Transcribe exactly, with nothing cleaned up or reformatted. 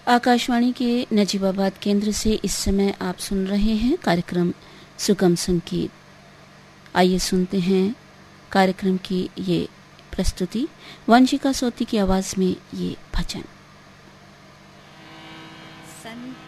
आकाशवाणी के नजीबाबाद केंद्र से इस समय आप सुन रहे हैं कार्यक्रम सुगम संगीत। आइए सुनते हैं कार्यक्रम की ये प्रस्तुति, वंशिका सोती की आवाज में ये भजन।